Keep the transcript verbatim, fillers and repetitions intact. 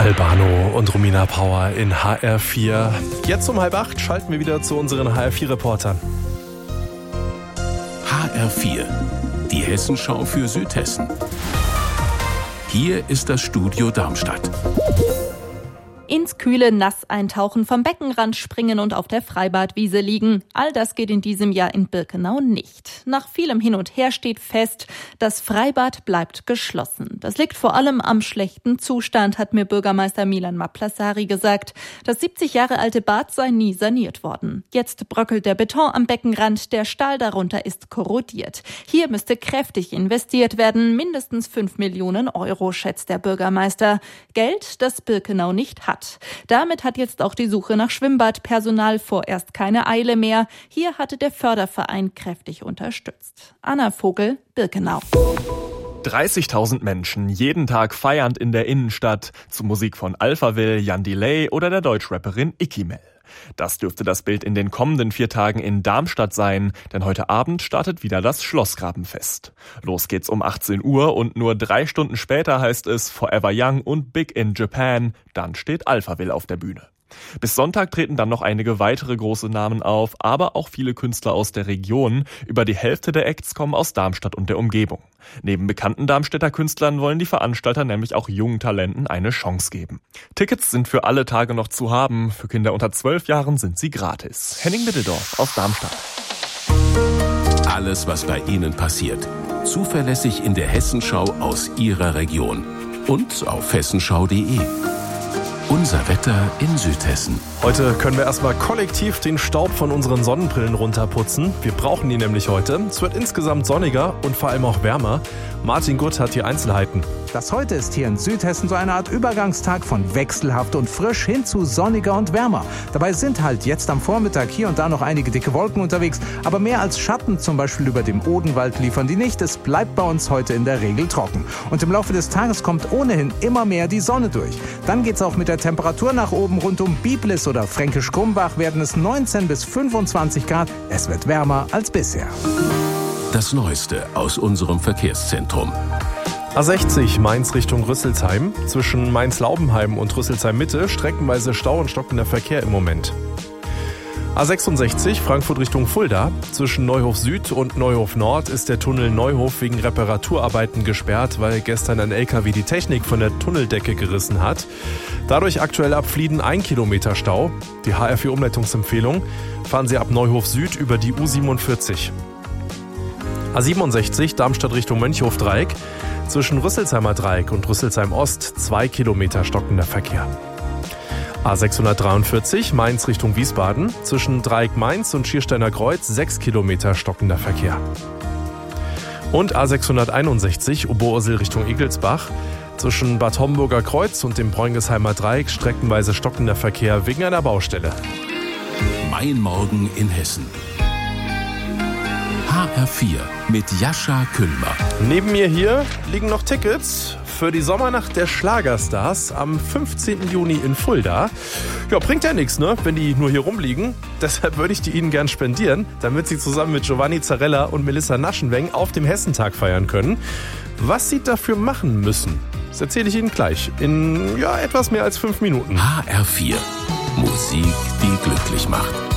Albano und Romina Power in H R vier. Jetzt um halb acht schalten wir wieder zu unseren H R vier Reportern. H R vier, die Hessenschau für Südhessen. Hier ist das Studio Darmstadt. Ins kühle Nass eintauchen, vom Beckenrand springen und auf der Freibadwiese liegen. All das geht in diesem Jahr in Birkenau nicht. Nach vielem Hin und Her steht fest, das Freibad bleibt geschlossen. Das liegt vor allem am schlechten Zustand, hat mir Bürgermeister Milan Maplasari gesagt. Das siebzig Jahre alte Bad sei nie saniert worden. Jetzt bröckelt der Beton am Beckenrand, der Stahl darunter ist korrodiert. Hier müsste kräftig investiert werden, mindestens fünf Millionen Euro, schätzt der Bürgermeister. Geld, das Birkenau nicht hat. Damit hat jetzt auch die Suche nach Schwimmbadpersonal vorerst keine Eile mehr. Hier hatte der Förderverein kräftig unterstützt. Anna Vogel, Birkenau. dreißigtausend Menschen, jeden Tag feiernd in der Innenstadt, zu Musik von Alphaville, Jan Delay oder der Deutschrapperin Ikimel. Das dürfte das Bild in den kommenden vier Tagen in Darmstadt sein, denn heute Abend startet wieder das Schlossgrabenfest. Los geht's um achtzehn Uhr und nur drei Stunden später heißt es Forever Young und Big in Japan, dann steht Alphaville auf der Bühne. Bis Sonntag treten dann noch einige weitere große Namen auf, aber auch viele Künstler aus der Region. Über die Hälfte der Acts kommen aus Darmstadt und der Umgebung. Neben bekannten Darmstädter Künstlern wollen die Veranstalter nämlich auch jungen Talenten eine Chance geben. Tickets sind für alle Tage noch zu haben. Für Kinder unter zwölf Jahren sind sie gratis. Henning Mitteldorf aus Darmstadt. Alles, was bei Ihnen passiert. Zuverlässig in der Hessenschau aus Ihrer Region. Und auf hessenschau punkt de. Unser Wetter in Südhessen. Heute können wir erstmal kollektiv den Staub von unseren Sonnenbrillen runterputzen. Wir brauchen die nämlich heute. Es wird insgesamt sonniger und vor allem auch wärmer. Martin Gutt hat die Einzelheiten. Das heute ist hier in Südhessen so eine Art Übergangstag von wechselhaft und frisch hin zu sonniger und wärmer. Dabei sind halt jetzt am Vormittag hier und da noch einige dicke Wolken unterwegs, aber mehr als Schatten zum Beispiel über dem Odenwald liefern die nicht. Es bleibt bei uns heute in der Regel trocken. Und im Laufe des Tages kommt ohnehin immer mehr die Sonne durch. Dann geht's auch mit der Temperatur nach oben. Rund um Biblis oder Fränkisch-Krumbach werden es neunzehn bis fünfundzwanzig Grad. Es wird wärmer als bisher. Das Neueste aus unserem Verkehrszentrum. A sechzig Mainz Richtung Rüsselsheim. Zwischen Mainz-Laubenheim und Rüsselsheim-Mitte streckenweise Stau und stockender Verkehr im Moment. A sechsundsechzig Frankfurt Richtung Fulda. Zwischen Neuhof Süd und Neuhof Nord ist der Tunnel Neuhof wegen Reparaturarbeiten gesperrt, weil gestern ein L K W die Technik von der Tunneldecke gerissen hat. Dadurch aktuell ab Flieden ein Kilometer Stau. Die H R vier Umleitungsempfehlung: fahren Sie ab Neuhof Süd über die U siebenundvierzig. A siebenundsechzig Darmstadt Richtung Mönchhof-Dreieck. Zwischen Rüsselsheimer Dreieck und Rüsselsheim Ost zwei Kilometer stockender Verkehr. A sechshundertdreiundvierzig Mainz Richtung Wiesbaden. Zwischen Dreieck Mainz und Schiersteiner Kreuz sechs Kilometer stockender Verkehr. Und A sechshunderteinundsechzig Oberursel Richtung Egelsbach. Zwischen Bad Homburger Kreuz und dem Bräungesheimer Dreieck streckenweise stockender Verkehr wegen einer Baustelle. Mein Morgen in Hessen. H R vier mit Jascha Küllmer. Neben mir hier liegen noch Tickets für die Sommernacht der Schlagerstars am fünfzehnten Juni in Fulda. Ja, bringt ja nichts, ne, wenn die nur hier rumliegen. Deshalb würde ich die Ihnen gern spendieren, damit Sie zusammen mit Giovanni Zarella und Melissa Naschenweng auf dem Hessentag feiern können. Was Sie dafür machen müssen, das erzähle ich Ihnen gleich in ja, etwas mehr als fünf Minuten. H R vier. Musik, die glücklich macht.